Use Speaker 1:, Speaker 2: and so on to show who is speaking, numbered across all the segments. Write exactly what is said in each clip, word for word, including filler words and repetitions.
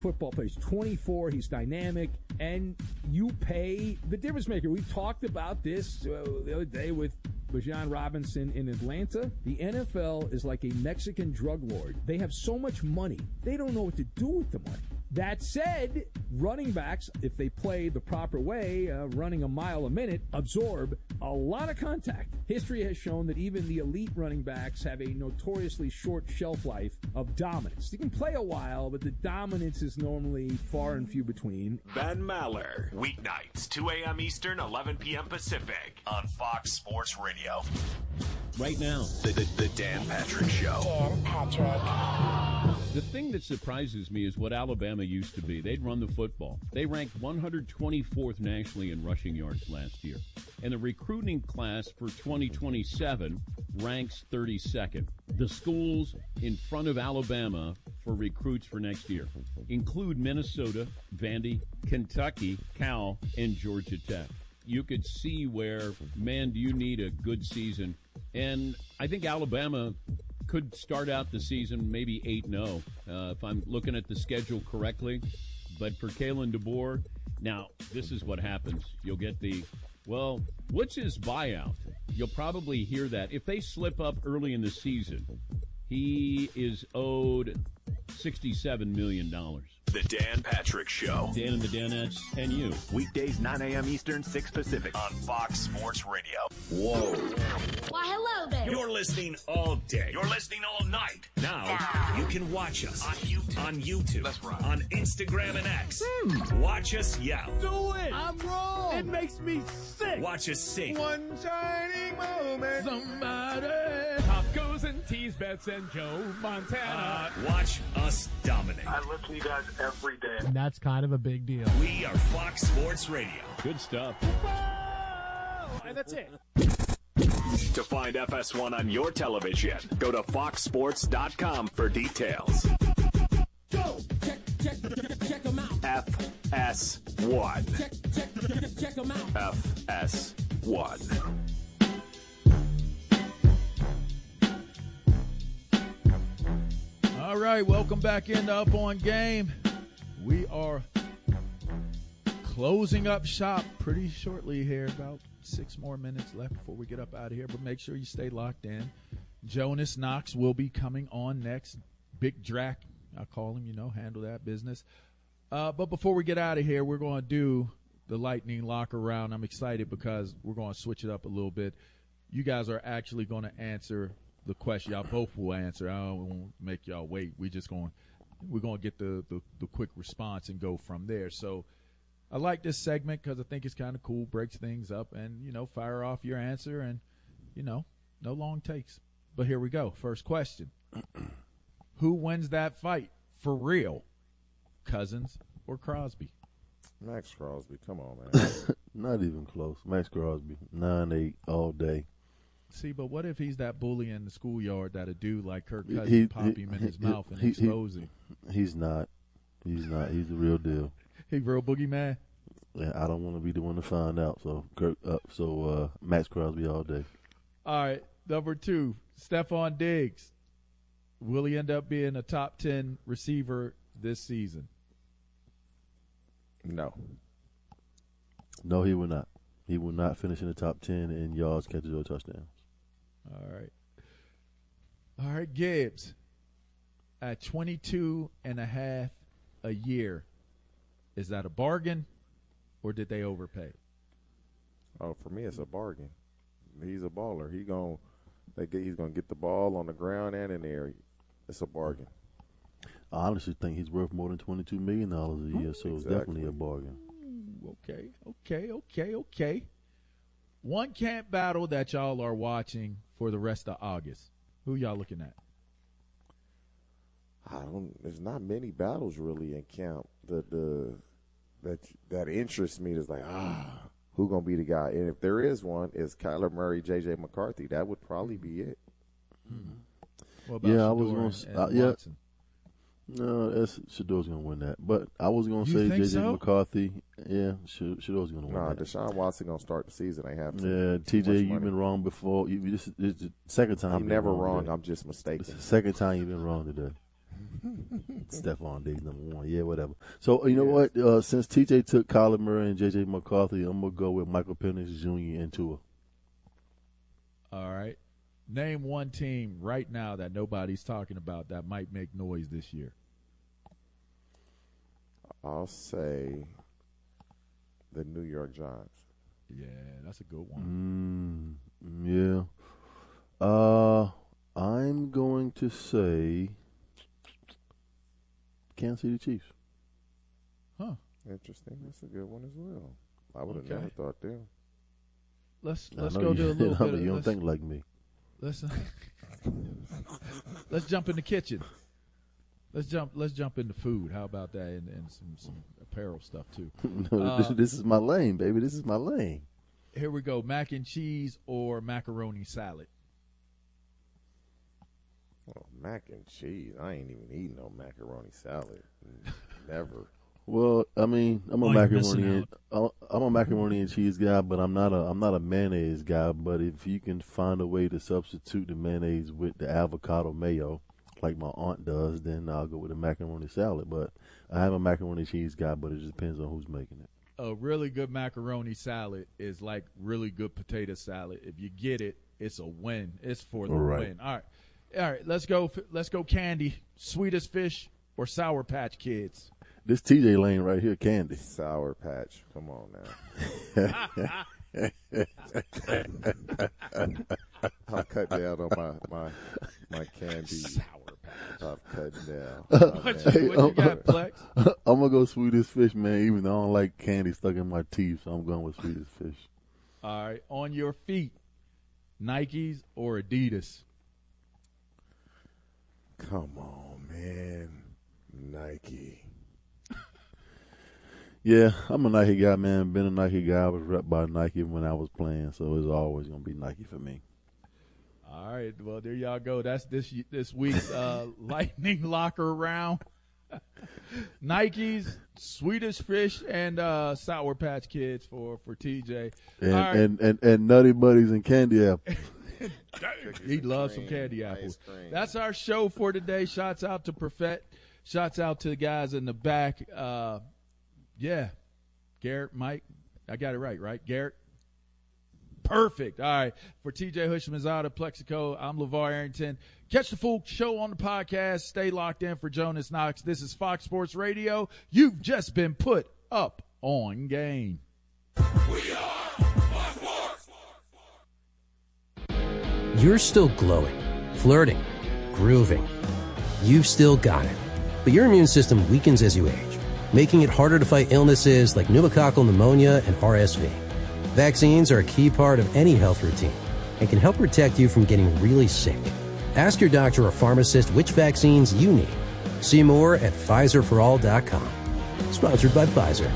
Speaker 1: Football plays twenty-four. He's dynamic, and you pay the difference maker. We talked about this uh, the other day with Bijan Robinson in Atlanta. The N F L is like a Mexican drug lord. They have so much money, they don't know what to do with the money. That said, running backs, if they play the proper way, uh, running a mile a minute, absorb a lot of contact. History has shown that even the elite running backs have a notoriously short shelf life of dominance. You can play a while, but the dominance is normally far and few between.
Speaker 2: Ben Maller, weeknights, two a.m. Eastern, eleven p.m. Pacific, on Fox Sports Radio.
Speaker 3: Right now,
Speaker 2: The, the, the Dan Patrick Show.
Speaker 4: Dan Patrick.
Speaker 3: the thing that surprises me is what Alabama used to be. They'd run the football. They ranked one hundred twenty-fourth nationally in rushing yards last year. And the recruiting class for twenty twenty-seven ranks thirty-second. The schools in front of Alabama for recruits for next year include Minnesota, Vandy, Kentucky, Cal, and Georgia Tech. You could see where, man, do you need a good season. And I think Alabama could start out the season maybe eight and oh, uh, if I'm looking at the schedule correctly. But for Kalen DeBoer, now, this is what happens. You'll get the, well, what's his buyout? You'll probably hear that. If they slip up early in the season, he is owed sixty-seven million dollars.
Speaker 2: The Dan Patrick Show.
Speaker 3: Dan and the Danettes and you.
Speaker 2: Weekdays, nine a.m. Eastern, six Pacific, on Fox Sports Radio.
Speaker 5: Whoa.
Speaker 4: Why, hello there.
Speaker 2: You're listening all day. You're listening all night. Now, you can watch us on YouTube. On YouTube. That's right. On Instagram and X. Hmm. Watch us yell.
Speaker 1: Do it! I'm wrong! It makes me sick!
Speaker 2: Watch us sing.
Speaker 1: One shining moment. Somebody. Tacos and teas, bets and Joe Montana.
Speaker 2: Uh, watch us dominate.
Speaker 6: I listen to you guys every day.
Speaker 7: And that's kind of a big deal.
Speaker 2: We are Fox Sports Radio.
Speaker 3: Good stuff.
Speaker 1: And that's it.
Speaker 2: To find F S one on your television, go to fox sports dot com for details.
Speaker 8: Go! Check, check, check them out.
Speaker 2: F S one.
Speaker 8: Check, check, check them out.
Speaker 2: F S one.
Speaker 9: All right, welcome back into Up On Game. We are closing up shop pretty shortly here, about six more minutes left before we get up out of here, but make sure you stay locked in. Jonas Knox will be coming on next. Big Drac, I call him, you know, handle that business. Uh, but before we get out of here, we're going to do the lightning locker round. I'm excited because we're going to switch it up a little bit. You guys are actually going to answer the question. Y'all both will answer. I don't want to make y'all wait. We just going, we're going to get the, the, the quick response and go from there. So I like this segment because I think it's kind of cool, breaks things up, and, you know, fire off your answer and, you know, no long takes. But here we go. First question. Who wins that fight for real? Cousins or Crosby?
Speaker 5: Max Crosby. Come on, man. Not even close. Max Crosby. nine eight all day.
Speaker 9: See, but what if he's that bully in the schoolyard that a dude like Kirk Cousins
Speaker 5: He-
Speaker 9: pop
Speaker 5: he-
Speaker 9: him in his
Speaker 5: he-
Speaker 9: mouth and
Speaker 5: he- he-
Speaker 9: expose him?
Speaker 5: He's not. He's not. He's the real deal.
Speaker 9: He real boogeyman?
Speaker 5: Yeah, I don't want to be the one to find out. So, Kirk, uh, so uh, Max Crosby all day.
Speaker 9: All right, number two, Stephon Diggs. Will he end up being a top ten receiver this season?
Speaker 5: No. No, he will not. He will not finish in the top ten in yards, catches, or touchdowns.
Speaker 9: All right. All right, Gibbs. At twenty-two and a half a year, is that a bargain or did they overpay?
Speaker 10: Oh, for me, it's a bargain. He's a baller. He gon' they get, he's going to get the ball on the ground and in the air. It's a bargain.
Speaker 5: I honestly think he's worth more than twenty-two million dollars a year, so it's
Speaker 10: Exactly.
Speaker 5: definitely a bargain.
Speaker 9: Okay, okay, okay, okay. One camp battle that y'all are watching for the rest of August. Who y'all looking at?
Speaker 10: I don't. There's not many battles really in camp. The the that that interests me is like ah, who gonna be the guy? And if there is one, is Kyler Murray, J J McCarthy. That would probably be it.
Speaker 9: Mm-hmm. What about
Speaker 5: Yeah, I was
Speaker 9: Shador
Speaker 5: gonna
Speaker 9: and-
Speaker 5: s-
Speaker 9: and
Speaker 5: uh, yeah.
Speaker 9: Watson?
Speaker 5: No, that's Shador's going to win that. But I was going to
Speaker 9: You
Speaker 5: say
Speaker 9: think
Speaker 5: J J
Speaker 9: so?
Speaker 5: McCarthy. Yeah, Sh- Shador's going to win
Speaker 10: Nah,
Speaker 5: that.
Speaker 10: Deshaun Watson gonna start the season. They have to.
Speaker 5: Yeah,
Speaker 10: Too
Speaker 5: T J,
Speaker 10: much
Speaker 5: you've
Speaker 10: money.
Speaker 5: been wrong before. You, this, is- this is the second time.
Speaker 10: I'm
Speaker 5: you've been
Speaker 10: never
Speaker 5: wrong.
Speaker 10: wrong.
Speaker 5: today.
Speaker 10: I'm just mistaken.
Speaker 5: It's the second time you've been wrong today. Stephon Diggs number one. Yeah, whatever. So you know what? Uh, since T J took Kyler Murray and J J McCarthy, I'm gonna go with Michael Penix Junior and Tua.
Speaker 9: All right. Name one team right now that nobody's talking about that might make noise this year.
Speaker 10: I'll say the New York Giants.
Speaker 9: Yeah, that's a good one.
Speaker 5: Mm, yeah. Uh, I'm going to say Kansas City Chiefs.
Speaker 9: Huh.
Speaker 10: Interesting. That's a good one as well. I would have
Speaker 9: Okay.
Speaker 10: never thought them.
Speaker 9: Let's
Speaker 5: I
Speaker 9: let's
Speaker 5: know
Speaker 9: go
Speaker 5: you,
Speaker 9: do a little
Speaker 5: I know
Speaker 9: bit. Of,
Speaker 5: you don't
Speaker 9: let's,
Speaker 5: think like me.
Speaker 9: let's let's jump in the kitchen. Let's jump. Let's jump into food. How about that? And, and some some apparel stuff too.
Speaker 5: No,
Speaker 9: Uh,
Speaker 5: this, this is my lane, baby. This is my lane.
Speaker 9: Here we go. Mac and cheese or macaroni salad.
Speaker 10: Oh, mac and cheese. I ain't even eating no macaroni salad. Never.
Speaker 5: Well, I mean, I'm a
Speaker 7: Oh, you're
Speaker 5: macaroni
Speaker 7: missing
Speaker 5: and I'm a macaroni and cheese guy, but I'm not a I'm not a mayonnaise guy. But if you can find a way to substitute the mayonnaise with the avocado mayo, like my aunt does, then I'll go with the macaroni salad. But I am a macaroni and cheese guy, but it just depends on who's making it.
Speaker 9: A really good macaroni salad is like really good potato salad. If you get it, it's a win. It's for the
Speaker 5: Right.
Speaker 9: win. All right, all right. Let's go. Let's go. Candy, Sweetest Fish or Sour Patch Kids.
Speaker 5: This T J lane right here, candy.
Speaker 10: Sour Patch. Come on now. I'll cut down on my my, my candy.
Speaker 9: Sour Patch.
Speaker 10: I've cut down. Oh,
Speaker 9: What
Speaker 10: man.
Speaker 9: you, what you got, Plex?
Speaker 5: I'm gonna go Sweetest Fish, man. Even though I don't like candy stuck in my teeth, so I'm going with Sweetest Fish.
Speaker 9: All right. On your feet, Nikes or Adidas?
Speaker 10: Come on, man. Nike.
Speaker 5: Yeah, I'm a Nike guy, man. Been a Nike guy. I was rep by Nike when I was playing, so it's always gonna be Nike for me.
Speaker 9: All right. Well, there y'all go. That's this this week's uh, lightning locker round. Nikes, Swedish Fish, and uh, Sour Patch Kids for for T J.
Speaker 5: And
Speaker 9: All right.
Speaker 5: and, and and Nutty Buddies and candy apple.
Speaker 9: He loves some candy apples. That's our show for today. Shouts out to Perfect. Shouts out to the guys in the back. Uh, yeah, Garrett, Mike, I got it right, right? Garrett. Perfect. All right. For T J Hushmanzada, Plexico, I'm LeVar Arrington. Catch the full show on the podcast. Stay locked in for Jonas Knox. This is Fox Sports Radio. You've just been put up on game.
Speaker 2: We are Fox Sports.
Speaker 11: You're still glowing, flirting, grooving. You've still got it. But your immune system weakens as you age, making it harder to fight illnesses like pneumococcal pneumonia and R S V. Vaccines are a key part of any health routine and can help protect you from getting really sick. Ask your doctor or pharmacist which vaccines you need. See more at Pfizer for all dot com. Sponsored by Pfizer.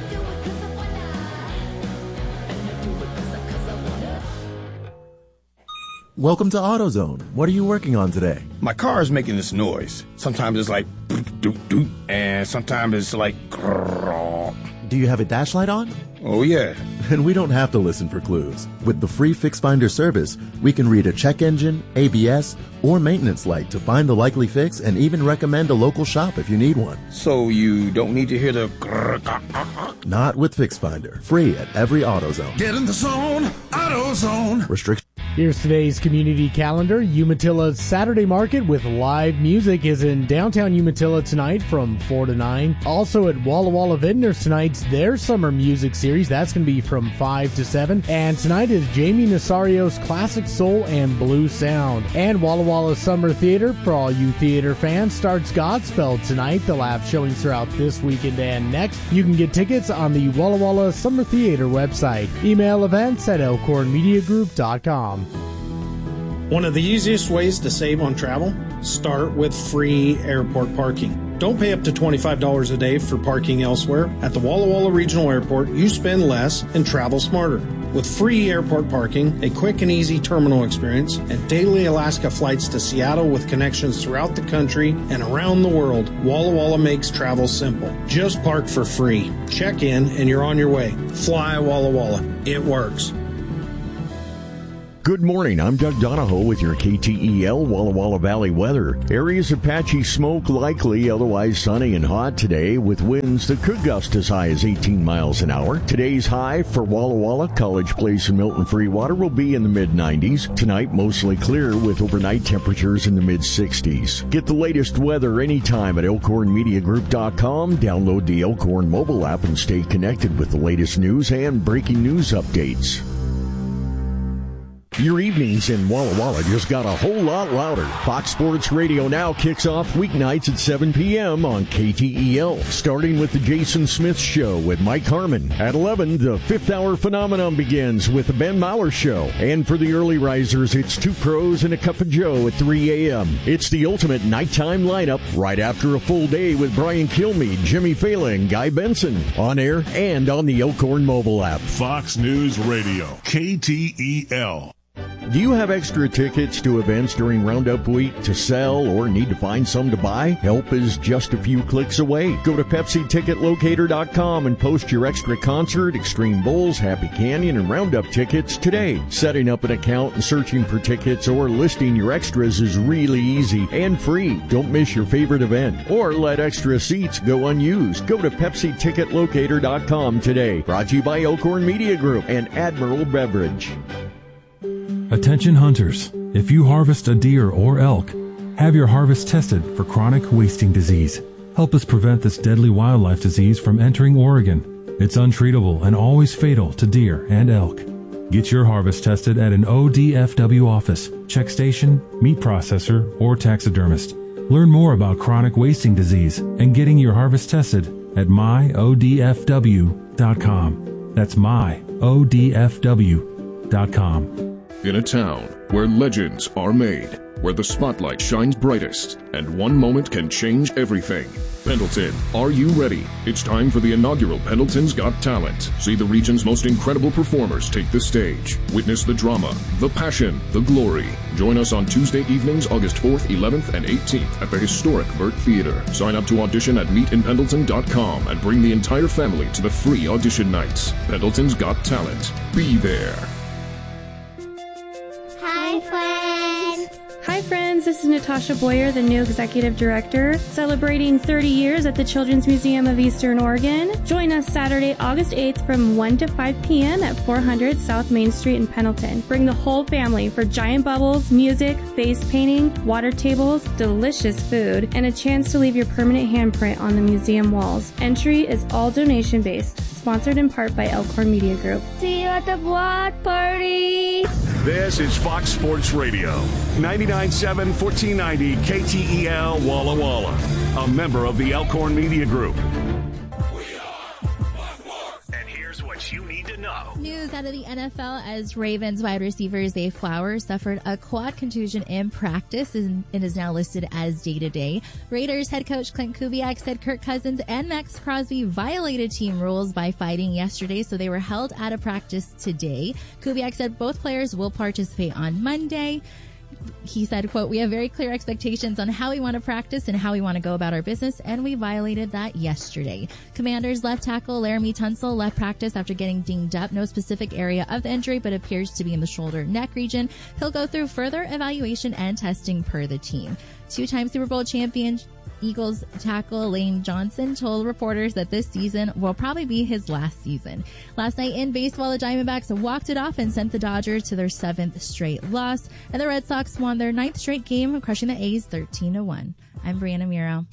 Speaker 12: Welcome to AutoZone. What are you working on today?
Speaker 13: My car is making this noise. Sometimes it's like doot doot, and sometimes it's like grrrr.
Speaker 12: Do you have a dash light on?
Speaker 13: Oh yeah.
Speaker 12: And we don't have to listen for clues. With the free Fix Finder service, we can read a check engine, A B S, or maintenance light to find the likely fix and even recommend a local shop if you need one.
Speaker 13: So you don't need to hear the grrrr.
Speaker 12: Not with Fix Finder. Free at every AutoZone.
Speaker 13: Get in the zone, AutoZone.
Speaker 12: Restriction.
Speaker 7: Here's today's community calendar. Umatilla Saturday Market with live music is in downtown Umatilla tonight from four to nine. Also at Walla Walla Vintners tonight's their summer music series. That's going to be from five to seven. And tonight is Jamie Nasario's Classic Soul and Blues Sound. And Walla Walla Summer Theater, for all you theater fans, starts Godspell tonight. They'll have showings throughout this weekend and next. You can get tickets on the Walla Walla Summer Theater website. Email events at elkhorn media group dot com.
Speaker 14: One of the easiest ways to save on travel? Start with free airport parking. Don't pay up to twenty-five dollars a day for parking elsewhere. At the Walla Walla Regional Airport, you spend less and travel smarter. With free airport parking, a quick and easy terminal experience, and daily Alaska flights to Seattle with connections throughout the country and around the world, Walla Walla makes travel simple. Just park for free. Check in and you're on your way. Fly Walla Walla. It works.
Speaker 15: Good morning. I'm Doug Donahoe with your K T E L Walla Walla Valley weather. Areas of patchy smoke likely, otherwise sunny and hot today with winds that could gust as high as eighteen miles an hour. Today's high for Walla Walla, College Place, and Milton Freewater will be in the mid nineties. Tonight, mostly clear with overnight temperatures in the mid sixties. Get the latest weather anytime at elkhorn media group dot com. Download the Elkhorn mobile app and stay connected with the latest news and breaking news updates. Your evenings in Walla Walla just got a whole lot louder. Fox Sports Radio now kicks off weeknights at seven p.m. on K T E L, starting with the Jason Smith Show with Mike Harmon. At eleven, the fifth hour phenomenon begins with the Ben Maurer Show. And for the early risers, it's Two Pros and a Cup of Joe at three a.m. It's the ultimate nighttime lineup right after a full day with Brian Kilmeade, Jimmy Fallon, and Guy Benson. On air and on the Elkhorn mobile app.
Speaker 2: Fox News Radio, K T E L.
Speaker 15: Do you have extra tickets to events during Roundup Week to sell or need to find some to buy? Help is just a few clicks away. Go to Pepsi Ticket Locator dot com and post your extra concert, Extreme Bowls, Happy Canyon, and Roundup tickets today. Setting up an account and searching for tickets or listing your extras is really easy and free. Don't miss your favorite event or let extra seats go unused. Go to Pepsi Ticket Locator dot com today. Brought to you by Elkhorn Media Group and Admiral Beverage.
Speaker 16: Attention hunters, if you harvest a deer or elk, have your harvest tested for chronic wasting disease. Help us prevent this deadly wildlife disease from entering Oregon. It's untreatable and always fatal to deer and elk. Get your harvest tested at an O D F W office, check station, meat processor, or taxidermist. Learn more about chronic wasting disease and getting your harvest tested at my O D F W dot com. That's my O D F W dot com.
Speaker 17: In a town where legends are made, where the spotlight shines brightest, and one moment can change everything. Pendleton, are you ready? It's time for the inaugural Pendleton's Got Talent. See the region's most incredible performers take the stage. Witness the drama, the passion, the glory. Join us on Tuesday evenings, August fourth, eleventh, and eighteenth at the historic Burt Theater. Sign up to audition at meet in pendleton dot com and bring the entire family to the free audition nights. Pendleton's Got Talent. Be there.
Speaker 18: Hi, friends. Hi, friends. This is Natasha Boyer, the new executive director, celebrating thirty years at the Children's Museum of Eastern Oregon. Join us Saturday, August eighth from one to five p.m. at four hundred South Main Street in Pendleton. Bring the whole family for giant bubbles, music, face painting, water tables, delicious food, and a chance to leave your permanent handprint on the museum walls. Entry is all donation-based. Sponsored in part by Elkhorn Media Group.
Speaker 4: See you at the block party.
Speaker 2: This is Fox Sports Radio, ninety-nine point seven, fourteen ninety K T E L Walla Walla, a member of the Elkhorn Media Group. And here's what you need to know.
Speaker 19: News out of the N F L as Ravens wide receiver Zay Flowers suffered a quad contusion in practice and is now listed as day-to-day. Raiders head coach Clint Kubiak said Kirk Cousins and Max Crosby violated team rules by fighting yesterday, so they were held out of practice today. Kubiak said both players will participate on Monday. He said, quote, "We have very clear expectations on how we want to practice and how we want to go about our business, and we violated that yesterday." Commanders left tackle Laramie Tunsil left practice after getting dinged up. No specific area of the injury, but appears to be in the shoulder neck region. He'll go through further evaluation and testing per the team. Two-time Super Bowl champion Eagles tackle Lane Johnson told reporters that this season will probably be his last season. Last night in baseball, the Diamondbacks walked it off and sent the Dodgers to their seventh straight loss, and the Red Sox won their ninth straight game, crushing the A's thirteen to one. I'm Brianna Miro.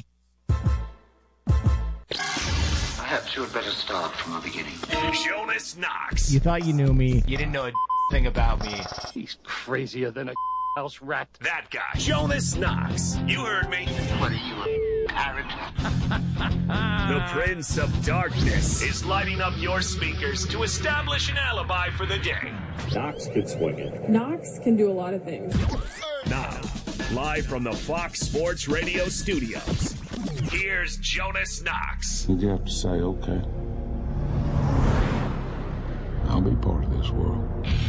Speaker 20: Perhaps you had better start from the beginning.
Speaker 2: Jonas Knox.
Speaker 21: You thought you knew me.
Speaker 22: You didn't know a thing about me.
Speaker 21: He's crazier than a house rat.
Speaker 2: That guy, Jonas Knox. You heard me.
Speaker 20: What are you, a parrot?
Speaker 2: The Prince of Darkness is lighting up your speakers to establish an alibi for the day. Knox could swing it.
Speaker 23: Knox can do a lot of things.
Speaker 2: Now, live from the Fox Sports Radio studios, here's Jonas Knox.
Speaker 24: Did you have to say, okay, I'll be part of this world?